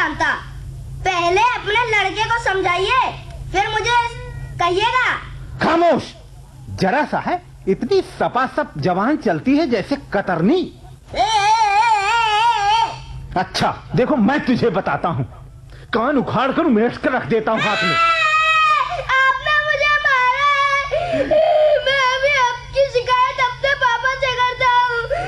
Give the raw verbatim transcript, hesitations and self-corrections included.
जानता। पहले अपने लड़के को समझाइए, फिर मुझे कहिएगा। खामोश, जरा सा है, इतनी सपासप जवान चलती है जैसे कतरनी। ए, ए, ए, ए, ए। अच्छा देखो, मैं तुझे बताता हूँ, कान उखाड़ कर मेट कर रख देता हूँ हाथ में।